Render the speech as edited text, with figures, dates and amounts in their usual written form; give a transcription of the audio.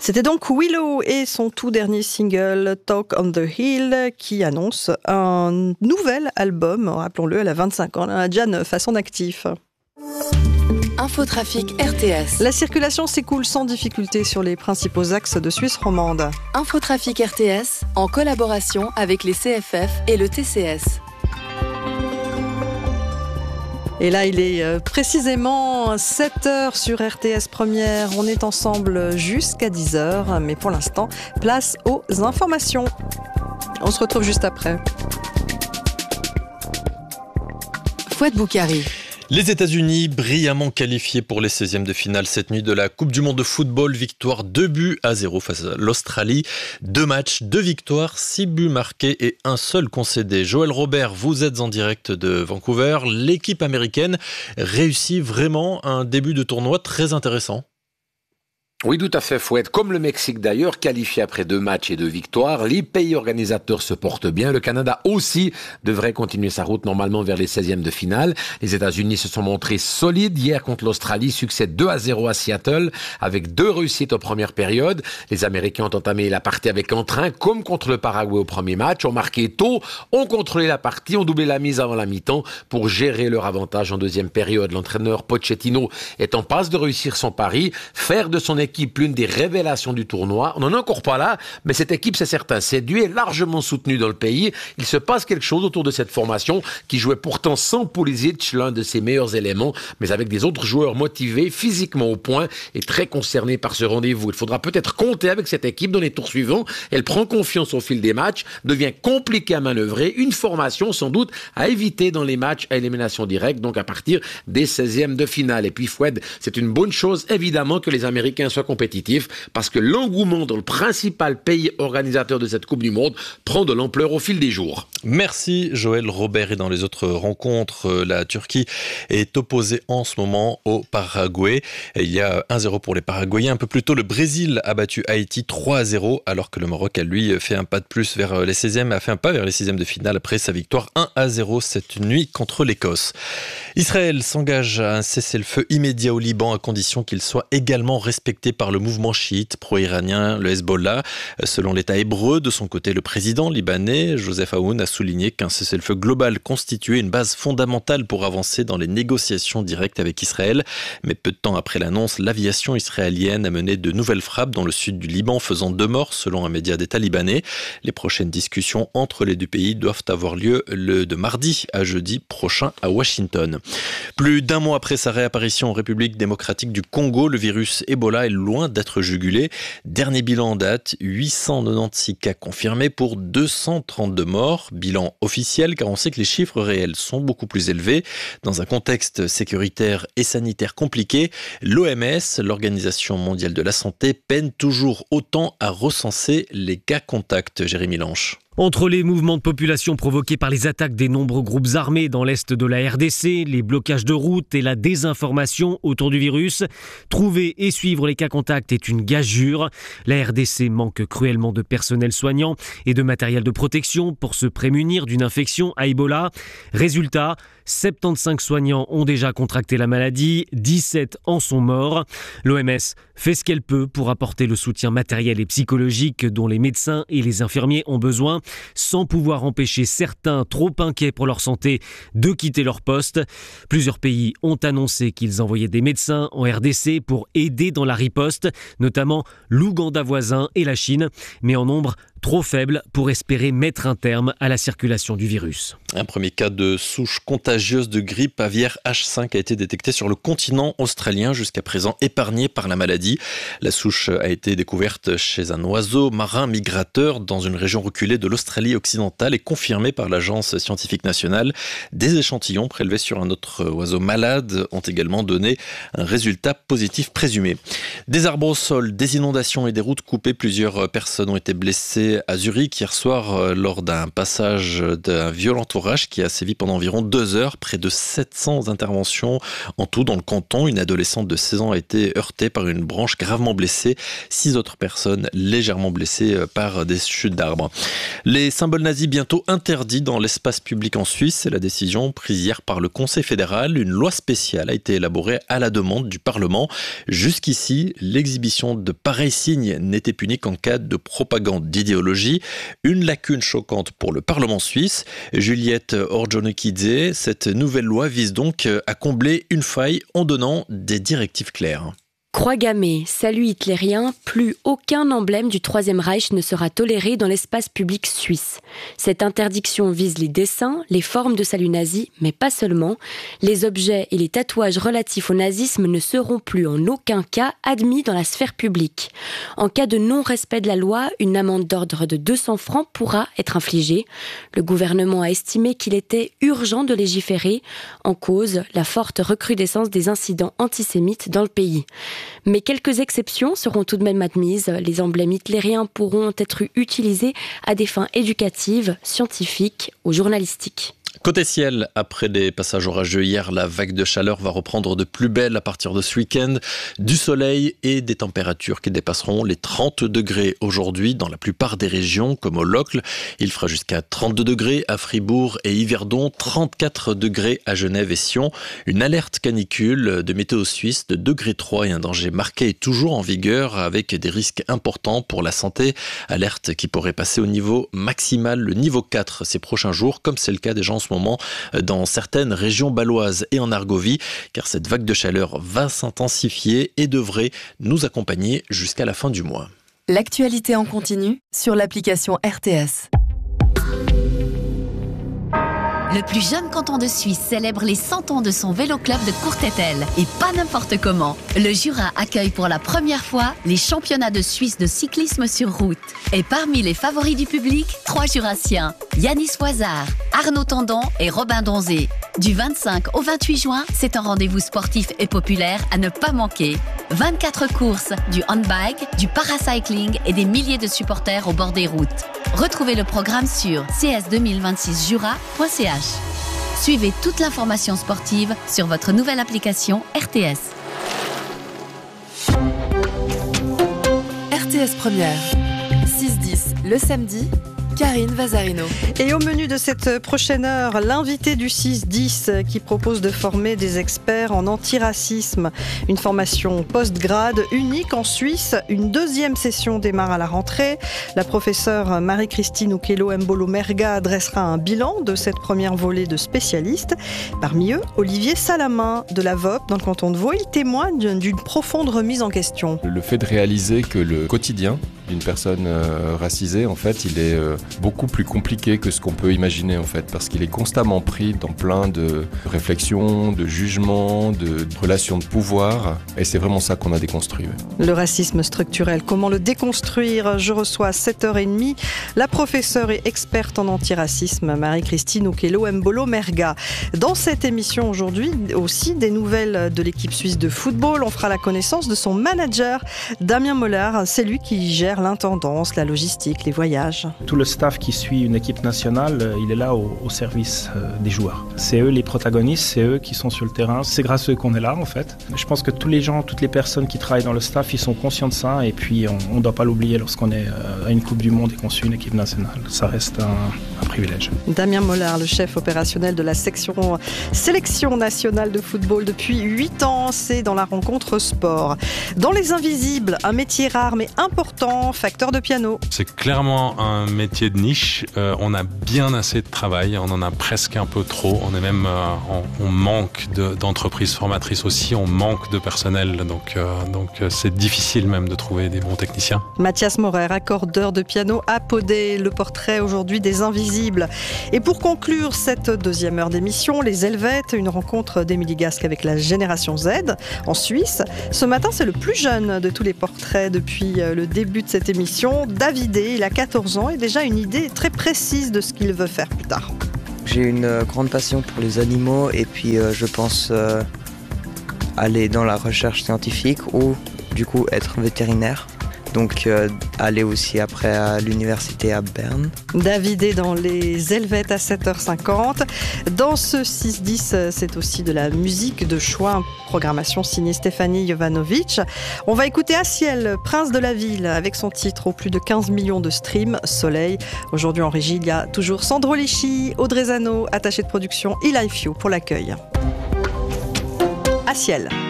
C'était donc Willow et son tout dernier single Talk on the Hill qui annonce un nouvel album, rappelons-le, elle a 25 ans, elle en a déjà 9 à son actif. Infotrafic RTS. La circulation s'écoule sans difficulté sur les principaux axes de Suisse romande. Infotrafic RTS en collaboration avec les CFF et le TCS. Et là, il est précisément 7h sur RTS Première. On est ensemble jusqu'à 10h. Mais pour l'instant, place aux informations. On se retrouve juste après. Fouad Boukari. Les États-Unis, brillamment qualifiés pour les 16e de finale cette nuit de la Coupe du Monde de football. Victoire 2-0 face à l'Australie. 2 matchs, 2 victoires, 6 buts marqués et 1 seul concédé. Joël Robert, vous êtes en direct de Vancouver. L'équipe américaine réussit vraiment un début de tournoi très intéressant. Oui, tout à fait, Fouette. Comme le Mexique d'ailleurs, qualifié après 2 matchs et 2 victoires, les pays organisateurs se portent bien. Le Canada aussi devrait continuer sa route normalement vers les 16e de finale. Les États-Unis se sont montrés solides hier contre l'Australie, succès 2-0 à Seattle, avec 2 réussites en première période. Les Américains ont entamé la partie avec entrain, comme contre le Paraguay au premier match, ont marqué tôt, ont contrôlé la partie, ont doublé la mise avant la mi-temps pour gérer leur avantage en deuxième période. L'entraîneur Pochettino est en passe de réussir son pari, faire de son équipe l'une des révélations du tournoi. On n'en est encore pas là, mais cette équipe, c'est certain, séduit et largement soutenue dans le pays. Il se passe quelque chose autour de cette formation qui jouait pourtant sans Pulisic, l'un de ses meilleurs éléments, mais avec des autres joueurs motivés, physiquement au point et très concernés par ce rendez-vous. Il faudra peut-être compter avec cette équipe dans les tours suivants. Elle prend confiance au fil des matchs, devient compliquée à manœuvrer, une formation sans doute à éviter dans les matchs à élimination directe, donc à partir des 16e de finale. Et puis Fouad, c'est une bonne chose évidemment que les Américains soient compétitifs parce que l'engouement dans le principal pays organisateur de cette Coupe du Monde prend de l'ampleur au fil des jours. Merci Joël Robert. Et dans les autres rencontres, la Turquie est opposée en ce moment au Paraguay. Il y a 1-0 pour les Paraguayens. Un peu plus tôt, le Brésil a battu Haïti 3-0 alors que le Maroc a lui fait un pas de plus vers les 16e, a fait un pas vers les 6e de finale après sa victoire 1-0 cette nuit contre l'Écosse. Israël s'engage à un cessez-le-feu immédiat au Liban à condition qu'il soit également respecté par le mouvement chiite pro-iranien, le Hezbollah. Selon l'État hébreu, de son côté, le président libanais, Joseph Aoun, a souligné qu'un cessez-le-feu global constituait une base fondamentale pour avancer dans les négociations directes avec Israël. Mais peu de temps après l'annonce, l'aviation israélienne a mené de nouvelles frappes dans le sud du Liban, faisant 2 morts selon un média d'État libanais. Les prochaines discussions entre les 2 pays doivent avoir lieu de mardi à jeudi prochain à Washington. Plus d'1 mois après sa réapparition en République démocratique du Congo, le virus Ebola est loin d'être jugulé. Dernier bilan en date, 896 cas confirmés pour 232 morts. Bilan officiel car on sait que les chiffres réels sont beaucoup plus élevés. Dans un contexte sécuritaire et sanitaire compliqué, l'OMS, l'Organisation mondiale de la santé, peine toujours autant à recenser les cas contacts. Jérémy Lanche. Entre les mouvements de population provoqués par les attaques des nombreux groupes armés dans l'est de la RDC, les blocages de routes et la désinformation autour du virus, trouver et suivre les cas contacts est une gageure. La RDC manque cruellement de personnel soignant et de matériel de protection pour se prémunir d'une infection à Ebola. Résultat, 75 soignants ont déjà contracté la maladie, 17 en sont morts. L'OMS fait ce qu'elle peut pour apporter le soutien matériel et psychologique dont les médecins et les infirmiers ont besoin, sans pouvoir empêcher certains trop inquiets pour leur santé de quitter leur poste. Plusieurs pays ont annoncé qu'ils envoyaient des médecins en RDC pour aider dans la riposte, notamment l'Ouganda voisin et la Chine, mais en nombre trop faible pour espérer mettre un terme à la circulation du virus. Un premier cas de souche contagieuse de grippe aviaire H5 a été détecté sur le continent australien, jusqu'à présent épargné par la maladie. La souche a été découverte chez un oiseau marin migrateur dans une région reculée de l'Australie occidentale et confirmée par l'Agence scientifique nationale. Des échantillons prélevés sur un autre oiseau malade ont également donné un résultat positif présumé. Des arbres au sol, des inondations et des routes coupées, plusieurs personnes ont été blessées blessé à Zurich hier soir lors d'un passage d'un violent orage qui a sévi pendant environ 2 heures. Près de 700 interventions en tout dans le canton. Une adolescente de 16 ans a été heurtée par une branche gravement blessée. 6 autres personnes légèrement blessées par des chutes d'arbres. Les symboles nazis bientôt interdits dans l'espace public en Suisse. C'est la décision prise hier par le Conseil fédéral. Une loi spéciale a été élaborée à la demande du Parlement. Jusqu'ici, l'exhibition de pareils signes n'était punie qu'en cas de propagande d'idéologie. Une lacune choquante pour le Parlement suisse. Juliette Orjonikidze, cette nouvelle loi vise donc à combler une faille en donnant des directives claires. Croix gammée, salut hitlérien, plus aucun emblème du Troisième Reich ne sera toléré dans l'espace public suisse. Cette interdiction vise les dessins, les formes de salut nazi, mais pas seulement. Les objets et les tatouages relatifs au nazisme ne seront plus en aucun cas admis dans la sphère publique. En cas de non-respect de la loi, une amende d'ordre de 200 francs pourra être infligée. Le gouvernement a estimé qu'il était urgent de légiférer, en cause la forte recrudescence des incidents antisémites dans le pays. Mais quelques exceptions seront tout de même admises. Les emblèmes hitlériens pourront être utilisés à des fins éducatives, scientifiques ou journalistiques. Côté ciel, après des passages orageux hier, la vague de chaleur va reprendre de plus belle à partir de ce week-end. Du soleil et des températures qui dépasseront les 30 degrés aujourd'hui dans la plupart des régions, comme au Locle. Il fera jusqu'à 32 degrés à Fribourg et Yverdon, 34 degrés à Genève et Sion. Une alerte canicule de météo suisse de degré 3 et un danger marqué est toujours en vigueur avec des risques importants pour la santé. Alerte qui pourrait passer au niveau maximal, le niveau 4 ces prochains jours, comme c'est le cas déjà en ce moment dans certaines régions baloises et en Argovie, car cette vague de chaleur va s'intensifier et devrait nous accompagner jusqu'à la fin du mois. L'actualité en continu sur l'application RTS. Le plus jeune canton de Suisse célèbre les 100 ans de son vélo-club de Courtétel. Et pas n'importe comment. Le Jura accueille pour la première fois les championnats de Suisse de cyclisme sur route. Et parmi les favoris du public, 3 Jurassiens. Yanis Voisard, Arnaud Tendon et Robin Donzé. Du 25 au 28 juin, c'est un rendez-vous sportif et populaire à ne pas manquer. 24 courses, du handbike, du paracycling et des milliers de supporters au bord des routes. Retrouvez le programme sur cs2026jura.ch. Suivez toute l'information sportive sur votre nouvelle application RTS. RTS Première, 6-10 le samedi, Karine Vazarino. Et au menu de cette prochaine heure, l'invité du 6-10 qui propose de former des experts en antiracisme. Une formation post-grade unique en Suisse. Une deuxième session démarre à la rentrée. La professeure Marie-Christine Oukelo-Mbolo-Merga dressera un bilan de cette première volée de spécialistes. Parmi eux, Olivier Salamin de la VOP dans le canton de Vaud. Il témoigne d'une profonde remise en question. Le fait de réaliser que le quotidien d'une personne racisée, en fait, il est beaucoup plus compliqué que ce qu'on peut imaginer, en fait, parce qu'il est constamment pris dans plein de réflexions, de jugements, de relations de pouvoir, et c'est vraiment ça qu'on a déconstruit. Le racisme structurel, comment le déconstruire ? Je reçois à 7h30 la professeure et experte en antiracisme Marie-Christine Oukelo-Mbolo-Merga. Dans cette émission aujourd'hui, aussi des nouvelles de l'équipe suisse de football. On fera la connaissance de son manager, Damien Mollard. C'est lui qui gère l'intendance, la logistique, les voyages. Tout le staff qui suit une équipe nationale, il est là au service des joueurs. C'est eux les protagonistes, c'est eux qui sont sur le terrain. C'est grâce à eux qu'on est là, en fait. Je pense que tous les gens, toutes les personnes qui travaillent dans le staff, ils sont conscients de ça. Et puis, on ne doit pas l'oublier lorsqu'on est à une Coupe du Monde et qu'on suit une équipe nationale. Ça reste un privilège. Damien Mollard, le chef opérationnel de la sélection nationale de football depuis 8 ans. C'est dans la rencontre sport. Dans les invisibles, un métier rare mais important, facteur de piano. C'est clairement un métier de niche. On a bien assez de travail. On en a presque un peu trop. On est même, on manque d'entreprises formatrices aussi. On manque de personnel. Donc c'est difficile même de trouver des bons techniciens. Mathias Maurer, accordeur de piano à Podé, le portrait aujourd'hui des invisibles. Et pour conclure cette deuxième heure d'émission, les Helvètes, une rencontre d'Émilie Gasque avec la génération Z en Suisse. Ce matin, c'est le plus jeune de tous les portraits depuis le début de cette émission. Davidé, il a 14 ans et déjà une idée très précise de ce qu'il veut faire plus tard. J'ai une grande passion pour les animaux et puis je pense aller dans la recherche scientifique ou du coup être vétérinaire. Donc aller aussi après à l'université à Berne. David est dans les Helvètes à 7h50. Dans ce 6-10, c'est aussi de la musique de choix, programmation signée Stéphanie Jovanovic. On va écouter Aciel, Prince de la Ville, avec son titre aux plus de 15 millions de streams, Soleil. Aujourd'hui en régie, il y a toujours Sandro Lichy, Audrey Zano, attaché de production, eLife You pour l'accueil. Aciel.